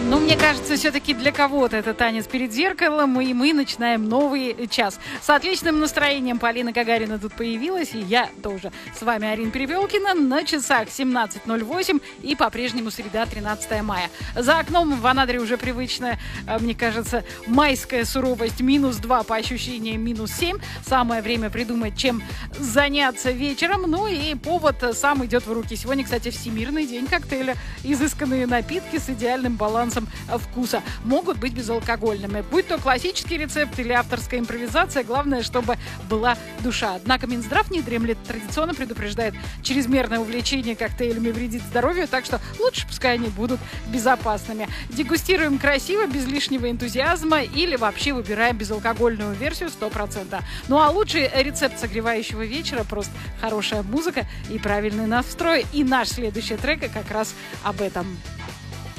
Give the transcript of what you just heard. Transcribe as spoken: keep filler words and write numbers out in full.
Ну, мне кажется, все-таки для кого-то это танец перед зеркалом, и мы начинаем новый час. С отличным настроением Полина Гагарина тут появилась, и я тоже. С вами Арина Перепелкина, на часах семнадцать ноль восемь, и по-прежнему среда, тринадцатое мая. За окном в Анадыре уже привычная, мне кажется, майская суровость, минус два, по ощущениям минус семь. Самое время придумать, чем заняться вечером, ну и повод сам идет в руки. Сегодня, кстати, Всемирный день коктейля. Изысканные напитки с идеальным балансом вкуса могут быть безалкогольными. Будь то классический рецепт или авторская импровизация, главное, чтобы была душа. Однако Минздрав не дремлет, традиционно предупреждает, чрезмерное увлечение коктейлями вредит здоровью, так что лучше пускай они будут безопасными. Дегустируем красиво, без лишнего энтузиазма, или вообще выбираем безалкогольную версию сто процентов. Ну а лучший рецепт согревающего вечера — просто хорошая музыка и правильный настрой. И наш следующий трек как раз об этом.